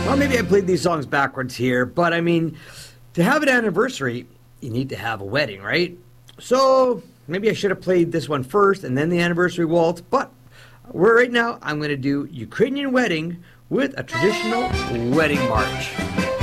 Well, maybe I played these songs backwards here, but I mean, to have an anniversary, you need to have a wedding, right? So maybe I should have played this one first and then the anniversary waltz, but right now I'm going to do Ukrainian Wedding with a traditional wedding march.